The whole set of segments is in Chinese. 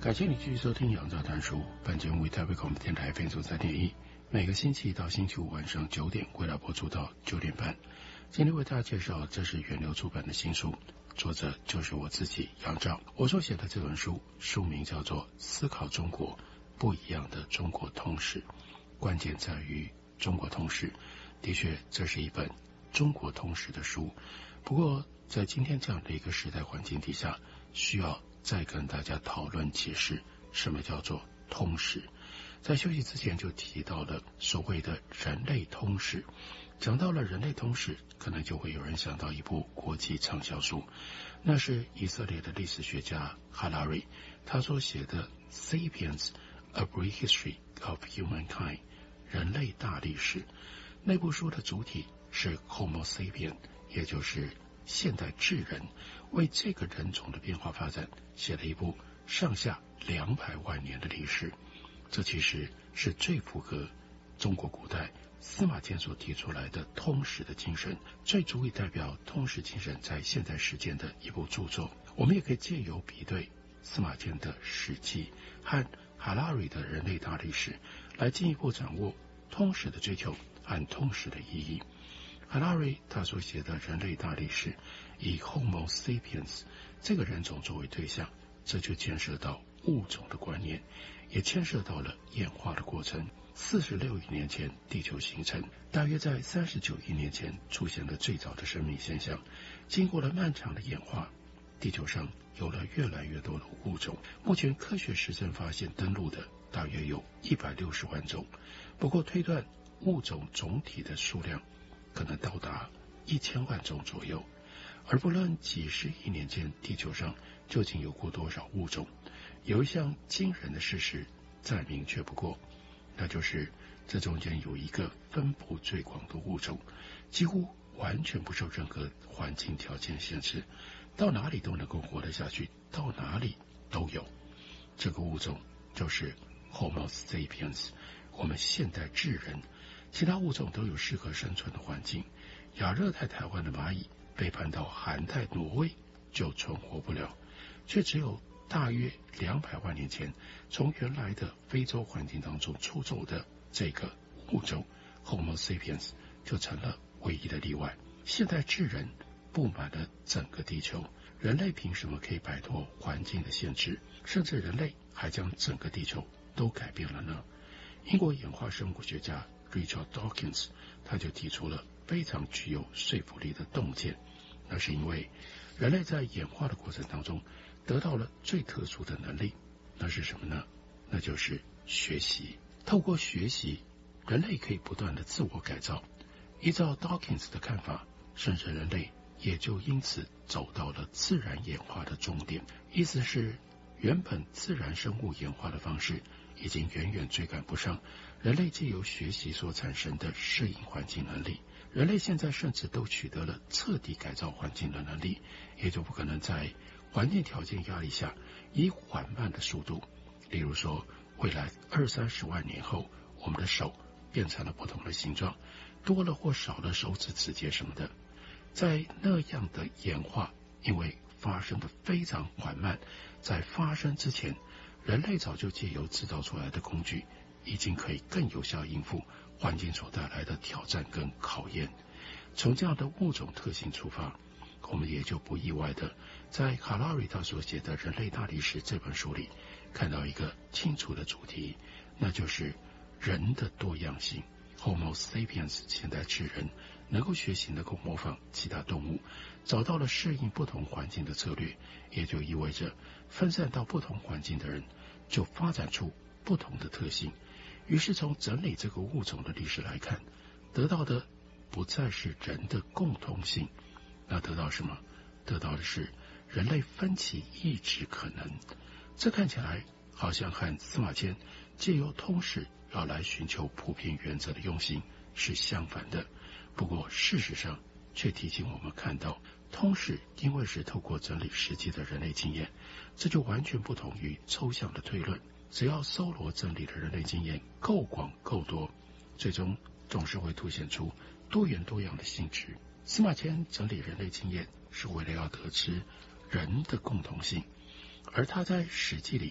感谢你继续收听杨照谈书，本节目为台北广播电台 FM 3.1，每个星期一到星期五晚上9点为大家播出到9点半。今天为大家介绍，这是远流出版的新书，作者就是我自己杨照。我所写的这本书，书名叫做《思考中国不一样的中国通史》，关键在于中国通史。的确，这是一本中国通史的书，不过在今天这样的一个时代环境底下，需要再跟大家讨论解释什么叫做通史。在休息之前就提到了所谓的人类通史，讲到了人类通史，可能就会有人想到一部国际畅销书，那是以色列的历史学家哈拉瑞他所写的 Sapiens: A Brief History of Humankind 人类大历史。那部书的主体是 Homo sapien， 也就是现代智人，为这个人种的变化发展写了一部上下200万年的历史。这其实是最符合中国古代司马迁所提出来的通史的精神，最足以代表通史精神在现代实践的一部著作。我们也可以借由比对司马迁的《史记》和哈拉瑞的人类大历史，来进一步掌握通史的追求和通史的意义。哈拉瑞他所写的人类大历史，以 Homo sapiens 这个人种作为对象，这就牵涉到物种的观念，也牵涉到了演化的过程。46亿年前地球形成，大约在39亿年前出现了最早的生命现象。经过了漫长的演化，地球上有了越来越多的物种。目前科学实证发现登陆的大约有160万种，不过推断物种总体的数量可能到达1000万种左右。而不论几十亿年间地球上究竟有过多少物种，有一项惊人的事实再明确不过，那就是这中间有一个分布最广的物种，几乎完全不受任何环境条件限制，到哪里都能够活得下去，到哪里都有。这个物种就是 Homo sapiens， 我们现代智人。其他物种都有适合生存的环境，亚热带台湾的蚂蚁被搬到寒带挪威就存活不了，却只有大约200万年前从原来的非洲环境当中出走的这个物种 Homo sapiens 就成了唯一的例外。现代智人布满了整个地球，人类凭什么可以摆脱环境的限制，甚至人类还将整个地球都改变了呢？英国演化生物学家 Richard Dawkins 他就提出了非常具有说服力的洞见，那是因为人类在演化的过程当中得到了最特殊的能力，那是什么呢？那就是学习。透过学习，人类可以不断的自我改造。依照 Dawkins 的看法，甚至人类也就因此走到了自然演化的终点。意思是，原本自然生物演化的方式已经远远追赶不上人类藉由学习所产生的适应环境能力。人类现在甚至都取得了彻底改造环境的能力，也就不可能在环境条件压力下以缓慢的速度，例如说未来20-30万年后，我们的手变成了不同的形状，多了或少了手指指节什么的。在那样的演化因为发生的非常缓慢，在发生之前，人类早就借由制造出来的工具已经可以更有效应付环境所带来的挑战跟考验。从这样的物种特性出发，我们也就不意外的在哈拉瑞他所写的人类大历史这本书里看到一个清楚的主题，那就是人的多样性。 Homo sapiens 现代智人能够学习，能够模仿其他动物，找到了适应不同环境的策略，也就意味着分散到不同环境的人就发展出不同的特性。于是从整理这个物种的历史来看，得到的不再是人的共同性，那得到什么？得到的是人类分歧亦之可能。这看起来好像和司马迁借由通史要来寻求普遍原则的用心是相反的，不过事实上却提醒我们看到，通史因为是透过整理实际的人类经验，这就完全不同于抽象的推论。只要搜罗整理的人类经验够广够多，最终总是会凸显出多元多样的性质。司马迁整理人类经验是为了要得知人的共同性，而他在《史记》里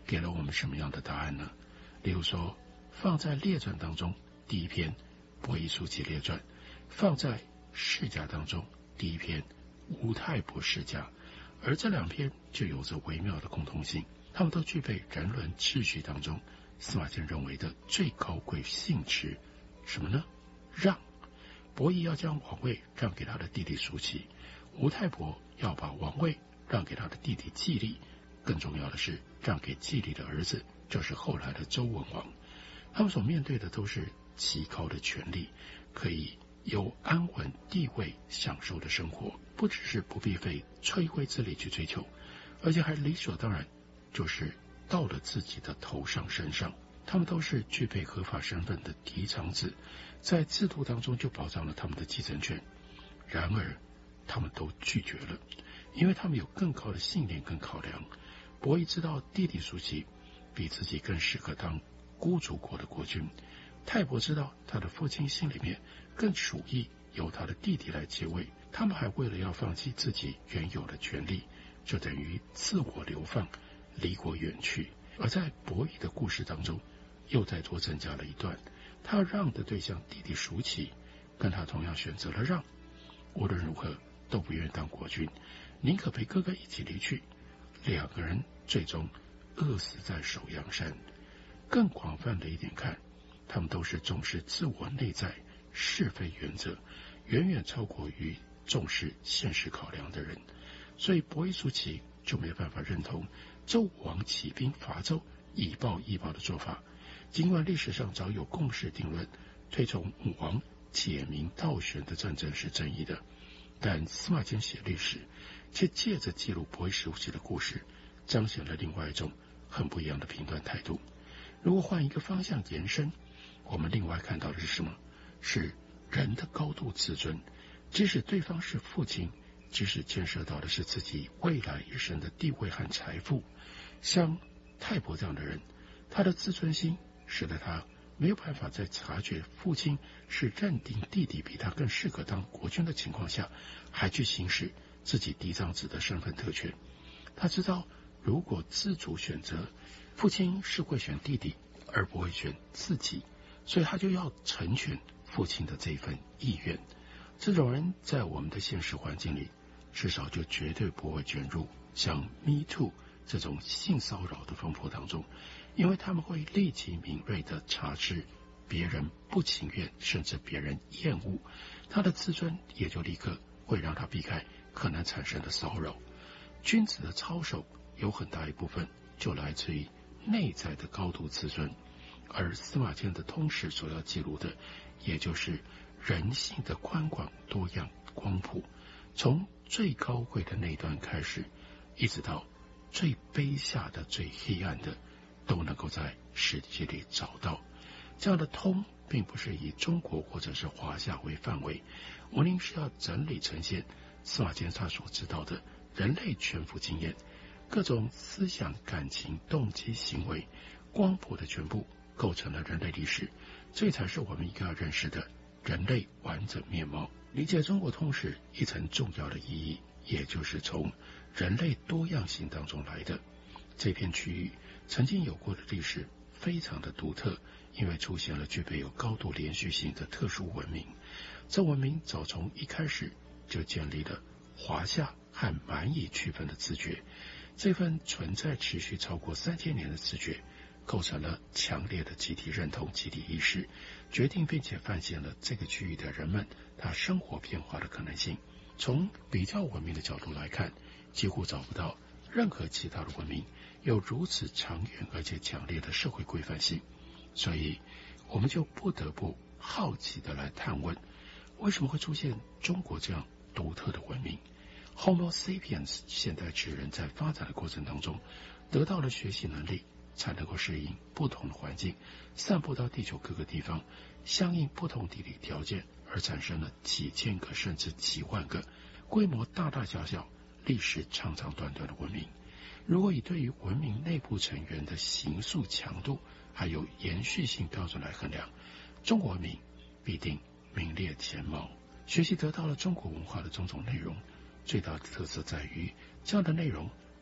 给了我们什么样的答案呢？例如说，放在列传当中，第一篇伯夷叔齐列传，放在世家当中，第一篇吴太伯世家，而这两篇就有着微妙的共同性，他们都具备人伦秩序当中司马迁认为的最高贵性质，什么呢？让。伯夷要将王位让给他的弟弟叔齐，吴太伯要把王位让给他的弟弟季历，更重要的是让给季历的儿子，就是后来的周文王。他们所面对的都是极高的权力，可以有安稳地位享受的生活，不只是不必费吹灰之力去追求，而且还理所当然就是到了自己的头上身上。他们都是具备合法身份的嫡长子，在制度当中就保障了他们的继承权。然而他们都拒绝了，因为他们有更高的信念跟考量。伯夷知道弟弟叔齐比自己更适合当孤竹国的国君，太伯知道他的父亲心里面更属意由他的弟弟来接位，他们还为了要放弃自己原有的权利，就等于自我流放，离国远去。而在伯夷的故事当中，又再多增加了一段，他让的对象弟弟叔齐跟他同样选择了让，无论如何都不愿当国君，宁可陪哥哥一起离去。两个人最终饿死在首阳山。更广泛的一点看，他们都是重视自我内在是非原则，远远超过于重视现实考量的人。所以伯夷叔齐就没办法认同周王起兵伐周以暴易暴的做法。尽管历史上早有共识定论，推崇武王解民倒悬的战争是正义的，但司马迁写历史却借着记录伯夷叔齐的故事，彰显了另外一种很不一样的评断态度。如果换一个方向延伸，我们另外看到的是什么？是人的高度自尊，即使对方是父亲，即使牵涉到的是自己未来一生的地位和财富。像太伯这样的人，他的自尊心使得他没有办法在察觉父亲是认定弟弟比他更适合当国君的情况下，还去行使自己嫡长子的身份特权。他知道如果自主选择，父亲是会选弟弟而不会选自己，所以他就要成全父亲的这份意愿。这种人在我们的现实环境里，至少就绝对不会卷入像 Me Too 这种性骚扰的风波当中，因为他们会立即敏锐地察知别人不情愿，甚至别人厌恶，他的自尊也就立刻会让他避开可能产生的骚扰。君子的操守有很大一部分就来自于内在的高度自尊，而司马迁的通史所要记录的，也就是人性的宽广多样光谱，从最高贵的那一段开始，一直到最卑下的最黑暗的，都能够在史记里找到。这样的通并不是以中国或者是华夏为范围，我宁是要整理呈现司马迁他所知道的人类全幅经验，各种思想感情动机行为光谱的全部构成了人类历史，这才是我们应该要认识的人类完整面貌。理解中国通史一层重要的意义，也就是从人类多样性当中来的。这片区域曾经有过的历史非常的独特，因为出现了具备有高度连续性的特殊文明。这文明早从一开始就建立了华夏和蛮夷区分的自觉，这份存在持续超过3000年的自觉，构成了强烈的集体认同、集体意识，决定并且范现了这个区域的人们他生活变化的可能性。从比较文明的角度来看，几乎找不到任何其他的文明有如此长远而且强烈的社会规范性。所以我们就不得不好奇的来探问，为什么会出现中国这样独特的文明？ Homo sapiens 现代智人在发展的过程当中得到了学习能力，才能够适应不同的环境，散布到地球各个地方，相应不同地理条件而产生了几千个甚至几万个规模大大小小、历史长长短短的文明。如果以对于文明内部成员的形塑强度还有延续性标准来衡量，中国文明必定名列前茅。学习得到了中国文化的种种内容，最大的特色在于这样的内容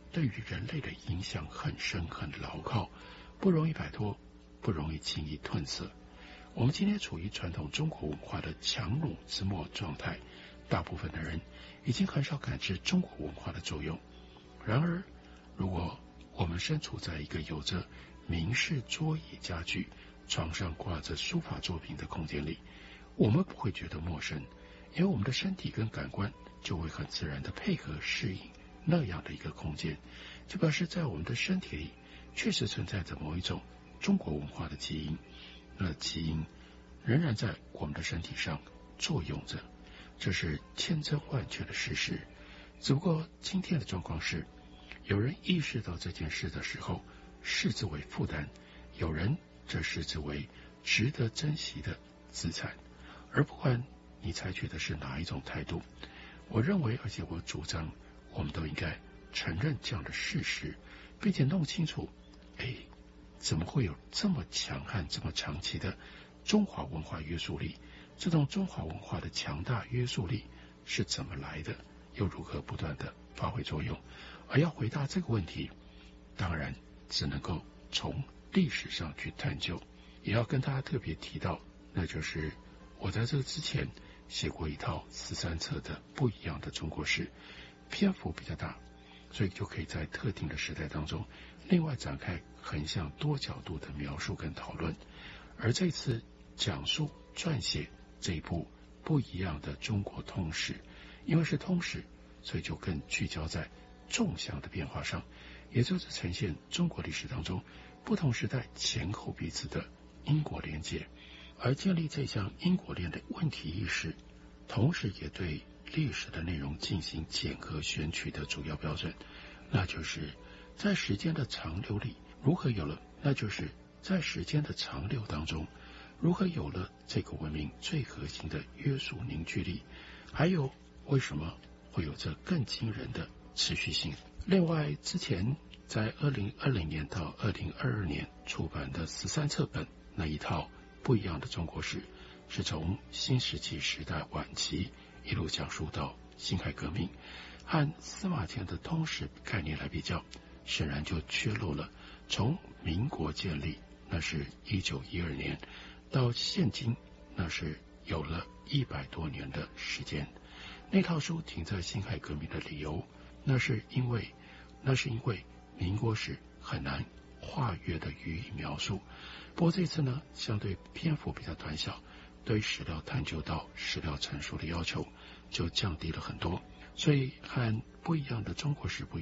对于人类的影响很深很牢靠，不容易摆脱，不容易轻易褪色。我们今天处于传统中国文化的强弩之末状态，大部分的人已经很少感知中国文化的作用。然而，如果我们身处在一个有着明式桌椅家具、床上挂着书法作品的空间里，我们不会觉得陌生，因为我们的身体跟感官就会很自然地配合适应那样的一个空间，就表示在我们的身体里确实存在着某一种中国文化的基因，那基因仍然在我们的身体上作用着，这是千真万确的事实。只不过今天的状况是，有人意识到这件事的时候视之为负担，有人则视之为值得珍惜的资产。而不管你采取的是哪一种态度，我认为而且我主张我们都应该承认这样的事实，并且弄清楚怎么会有这么强悍这么长期的中华文化约束力，这种中华文化的强大约束力是怎么来的，又如何不断的发挥作用。而要回答这个问题，当然只能够从历史上去探究。也要跟大家特别提到，那就是我在这之前写过一套13册的不一样的中国史，篇幅比较大，所以就可以在特定的时代当中另外展开横向多角度的描述跟讨论。而这次讲述撰写这一部不一样的中国通史，因为是通史，所以就更聚焦在纵向的变化上，也就是呈现中国历史当中不同时代前后彼此的因果连结。而建立这项因果链的问题意识，同时也对历史的内容进行检核选取的主要标准，那就是在时间的长流里如何有了，那就是在时间的长流当中如何有了这个文明最核心的约束凝聚力，还有为什么会有这更惊人的持续性。另外，之前在2020年到2022年出版的13册本那一套不一样的中国史，是从新石器时代晚期一路讲述到辛亥革命，和司马迁的通史概念来比较，显然就缺漏了从民国建立，那是1912年，到现今，那是有了100多年的时间。那套书停在辛亥革命的理由，那是因为民国史很难跨越的予以描述。不过这次呢，相对篇幅比较短小，对史料探究到史料陈述的要求就降低了很多，所以和不一样的中国史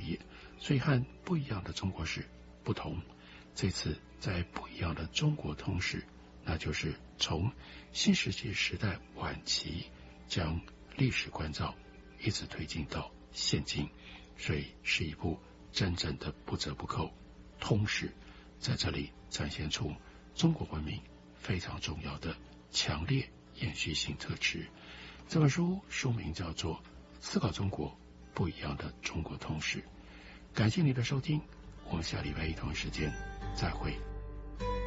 不同。这次在不一样的中国通史，那就是从新石器时代晚期将历史关照一直推进到现今，所以是一部真正的不折不扣通史，在这里展现出中国文明非常重要的强烈延续性特质。这本书书名叫做《思考中国不一样的中国通史》。感谢你的收听，我们下礼拜一同一时间再会。